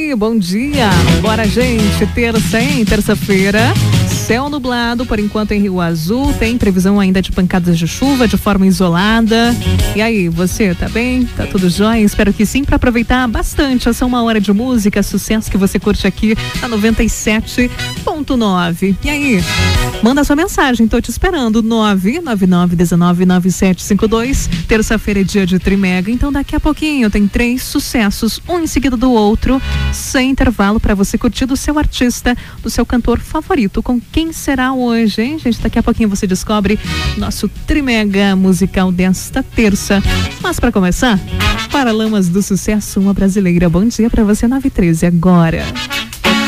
aí, bom dia. Bora, gente, terça-feira. Céu nublado, por enquanto em Rio Azul, tem previsão ainda de pancadas de chuva de forma isolada. E aí, você tá bem? Tá tudo jóia? Espero que sim, para aproveitar bastante essa 1 hora de música, sucesso que você curte aqui na 97.9. E aí, manda sua mensagem, tô te esperando, 999199752. Terça-feira é dia de Trimega, então daqui a pouquinho tem 3 sucessos, um em seguida do outro, sem intervalo, para você curtir do seu artista, do seu cantor favorito. Com quem será hoje, hein, gente? Daqui a pouquinho você descobre nosso Trimega musical desta terça. Mas para começar, Paralamas do Sucesso, uma brasileira. Bom dia para você, 9h13 agora.